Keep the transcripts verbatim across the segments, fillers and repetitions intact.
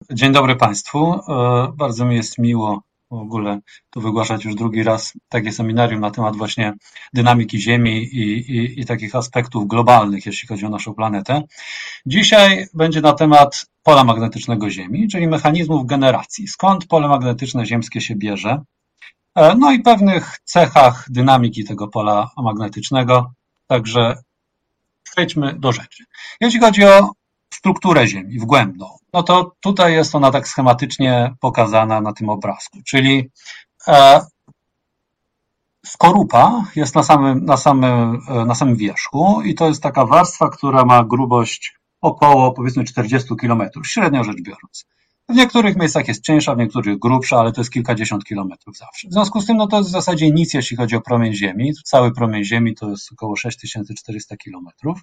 Dzień dobry Państwu. E, Bardzo mi jest miło w ogóle tu wygłaszać już drugi raz takie seminarium na temat właśnie dynamiki Ziemi i, i, i takich aspektów globalnych, jeśli chodzi o naszą planetę. Dzisiaj będzie na temat pola magnetycznego Ziemi, czyli mechanizmów generacji. Skąd pole magnetyczne ziemskie się bierze? E, No i pewnych cechach dynamiki tego pola magnetycznego. Także przejdźmy do rzeczy. Jeśli chodzi o strukturę Ziemi wgłębną, no to tutaj jest ona tak schematycznie pokazana na tym obrazku, czyli e, skorupa jest na samym, na, samym, e, na samym wierzchu i to jest taka warstwa, która ma grubość około powiedzmy czterdzieści kilometrów, średnio rzecz biorąc. W niektórych miejscach jest cieńsza, w niektórych grubsza, ale to jest kilkadziesiąt kilometrów zawsze. W związku z tym no to jest w zasadzie nic, jeśli chodzi o promień Ziemi. Cały promień Ziemi to jest około sześć tysięcy czterysta kilometrów.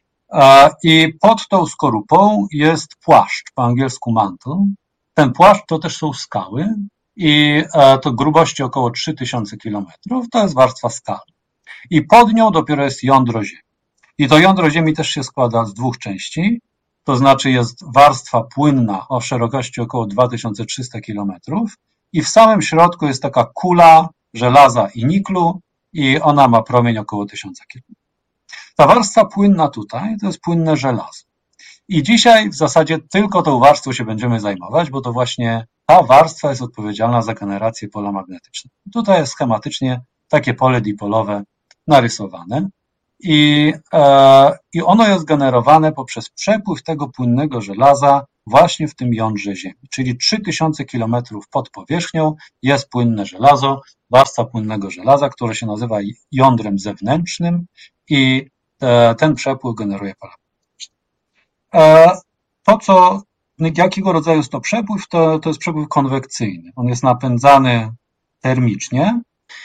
I pod tą skorupą jest płaszcz, po angielsku mantle. Ten płaszcz to też są skały i to grubości około trzy tysiące kilometrów. To jest warstwa skały. I pod nią dopiero jest jądro Ziemi. I to jądro Ziemi też się składa z dwóch części. To znaczy jest warstwa płynna o szerokości około dwa tysiące trzysta kilometrów i w samym środku jest taka kula żelaza i niklu i ona ma promień około tysiąc kilometrów. Ta warstwa płynna tutaj to jest płynne żelazo. I dzisiaj w zasadzie tylko tą warstwą się będziemy zajmować, bo to właśnie ta warstwa jest odpowiedzialna za generację pola magnetycznego. Tutaj jest schematycznie takie pole dipolowe narysowane. I, e, I ono jest generowane poprzez przepływ tego płynnego żelaza właśnie w tym jądrze Ziemi. Czyli trzy tysiące kilometrów pod powierzchnią jest płynne żelazo, warstwa płynnego żelaza, które się nazywa jądrem zewnętrznym i e, ten przepływ generuje pola magnetyczne. E, to, co, jakiego rodzaju jest to przepływ, to, to jest przepływ konwekcyjny. On jest napędzany termicznie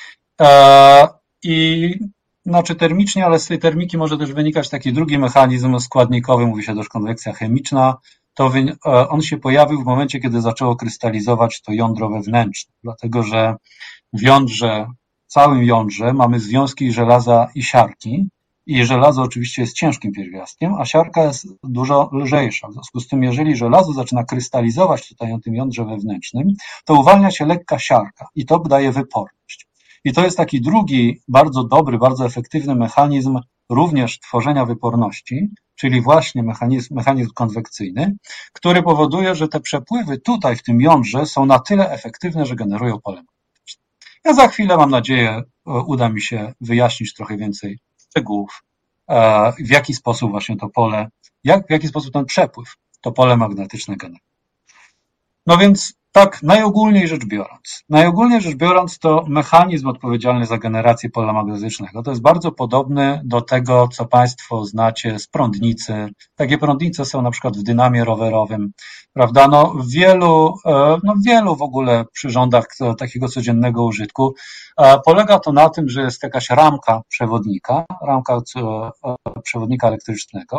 e, i Znaczy termicznie, ale z tej termiki może też wynikać taki drugi mechanizm składnikowy, mówi się też konwekcja chemiczna. To on się pojawił w momencie, kiedy zaczęło krystalizować to jądro wewnętrzne, dlatego że w jądrze, w całym jądrze mamy związki żelaza i siarki i żelazo oczywiście jest ciężkim pierwiastkiem, a siarka jest dużo lżejsza. W związku z tym, jeżeli żelazo zaczyna krystalizować tutaj na tym jądrze wewnętrznym, to uwalnia się lekka siarka i to daje wyporność. I to jest taki drugi bardzo dobry, bardzo efektywny mechanizm również tworzenia wyporności, czyli właśnie mechanizm, mechanizm konwekcyjny, który powoduje, że te przepływy tutaj w tym jądrze są na tyle efektywne, że generują pole magnetyczne. Ja za chwilę, mam nadzieję, uda mi się wyjaśnić trochę więcej szczegółów, w jaki sposób właśnie to pole, jak, w jaki sposób ten przepływ to pole magnetyczne generuje. No więc tak najogólniej rzecz biorąc, najogólniej rzecz biorąc to mechanizm odpowiedzialny za generację pola magnetycznego to jest bardzo podobny do tego, co Państwo znacie z prądnicy. Takie prądnice są na przykład w dynamie rowerowym, prawda? No w wielu, no w wielu w ogóle przyrządach takiego codziennego użytku polega to na tym, że jest jakaś ramka przewodnika, ramka przewodnika elektrycznego,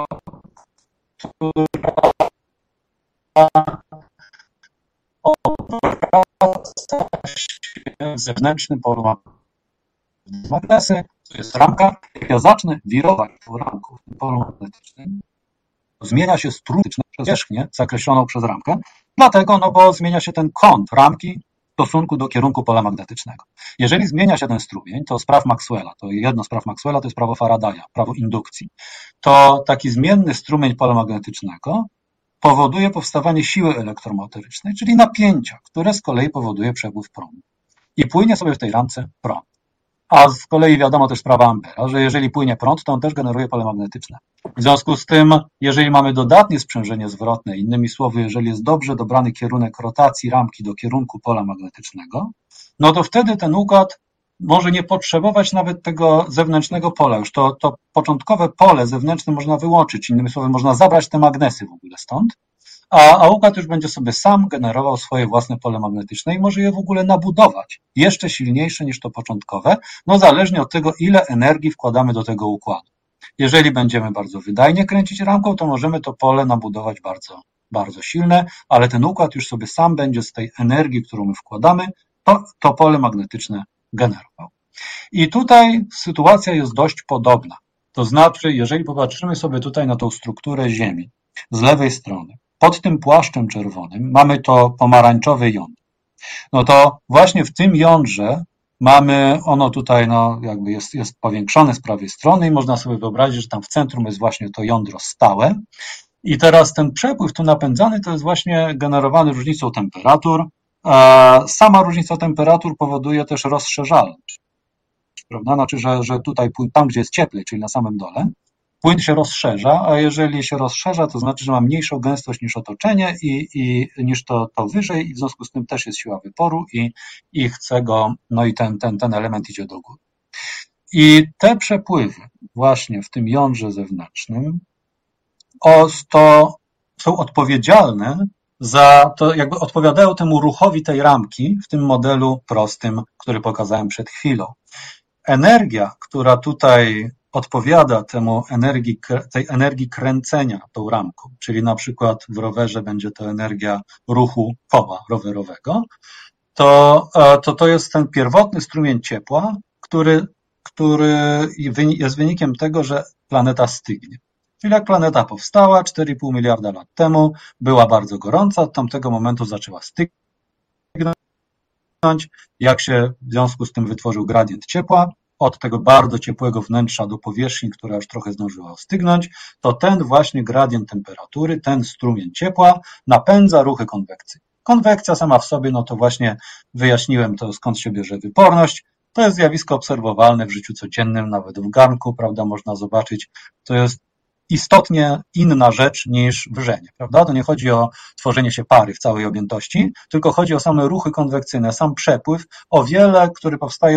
która w zewnętrznym polu magnesy, to jest ramka. Jak ja zacznę wirować tą ramką w tym polu magnetycznym, zmienia się strumień przez powierzchnię zakreśloną przez ramkę, dlatego, no bo zmienia się ten kąt ramki w stosunku do kierunku pola magnetycznego. Jeżeli zmienia się ten strumień, to z praw Maxwella, to jedno z praw Maxwella to jest prawo Faradaya, prawo indukcji, to taki zmienny strumień pola magnetycznego powoduje powstawanie siły elektromotorycznej, czyli napięcia, które z kolei powoduje przepływ prądu. I płynie sobie w tej ramce prąd. A z kolei wiadomo też sprawa Ambera, że jeżeli płynie prąd, to on też generuje pole magnetyczne. W związku z tym, jeżeli mamy dodatnie sprzężenie zwrotne, innymi słowy, jeżeli jest dobrze dobrany kierunek rotacji ramki do kierunku pola magnetycznego, no to wtedy ten układ może nie potrzebować nawet tego zewnętrznego pola. Już to, to początkowe pole zewnętrzne można wyłączyć, innymi słowy, można zabrać te magnesy w ogóle stąd, a, a układ już będzie sobie sam generował swoje własne pole magnetyczne i może je w ogóle nabudować, jeszcze silniejsze niż to początkowe, no zależnie od tego, ile energii wkładamy do tego układu. Jeżeli będziemy bardzo wydajnie kręcić ramką, to możemy to pole nabudować bardzo, bardzo silne, ale ten układ już sobie sam będzie z tej energii, którą my wkładamy, to, to pole magnetyczne generował. I tutaj sytuacja jest dość podobna. To znaczy, jeżeli popatrzymy sobie tutaj na tą strukturę Ziemi z lewej strony, pod tym płaszczem czerwonym mamy to pomarańczowe jądro. No to właśnie w tym jądrze mamy, ono tutaj no jakby jest, jest powiększone z prawej strony i można sobie wyobrazić, że tam w centrum jest właśnie to jądro stałe. I teraz ten przepływ tu napędzany to jest właśnie generowany różnicą temperatur. Sama różnica temperatur powoduje też rozszerzalność, prawda? Znaczy, że, że tutaj tam, gdzie jest cieplej, czyli na samym dole, płyn się rozszerza, a jeżeli się rozszerza, to znaczy, że ma mniejszą gęstość niż otoczenie i, i niż to, to wyżej i w związku z tym też jest siła wyporu i, i chce go, no i ten, ten, ten element idzie do góry. I te przepływy właśnie w tym jądrze zewnętrznym to są odpowiedzialne za to, jakby odpowiadają temu ruchowi tej ramki w tym modelu prostym, który pokazałem przed chwilą. Energia, która tutaj odpowiada temu energii, tej energii kręcenia tą ramką, czyli na przykład w rowerze będzie to energia ruchu koła rowerowego, to, to, to jest ten pierwotny strumień ciepła, który, który jest wynikiem tego, że planeta stygnie. Czyli jak planeta powstała cztery i pół miliarda lat temu, była bardzo gorąca, od tamtego momentu zaczęła stygnąć. Jak się w związku z tym wytworzył gradient ciepła, od tego bardzo ciepłego wnętrza do powierzchni, która już trochę zdążyła ostygną,ć, to ten właśnie gradient temperatury, ten strumień ciepła napędza ruchy konwekcji. Konwekcja sama w sobie, no to właśnie wyjaśniłem to, skąd się bierze wyporność. To jest zjawisko obserwowalne w życiu codziennym, nawet w garnku, prawda, można zobaczyć. To jest istotnie inna rzecz niż wrzenie, prawda? To nie chodzi o tworzenie się pary w całej objętości, tylko chodzi o same ruchy konwekcyjne, sam przepływ, o wiele, który powstaje